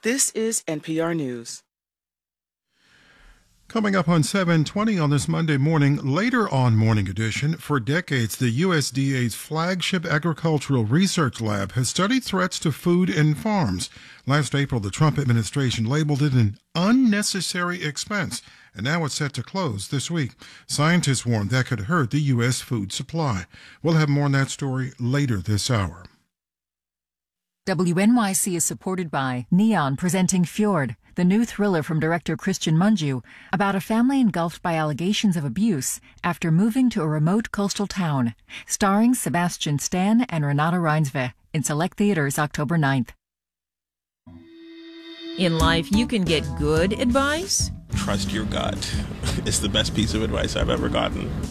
This is NPR News. Coming up on 7:20 on this Monday morning, later on Morning Edition, for decades, the USDA's flagship agricultural research lab has studied threats to food and farms. Last April, the Trump administration labeled it an unnecessary expense, and now it's set to close this week. Scientists warned that could hurt the U.S. food supply. We'll have more on that story later this hour. WNYC is supported by Neon presenting Fjord, the new thriller from director Christian Mungiu about a family engulfed by allegations of abuse after moving to a remote coastal town, starring Sebastian Stan and Renata Reinsve in select theaters October 9th. In life, you can get good advice. Trust your gut. It's the best piece of advice I've ever gotten.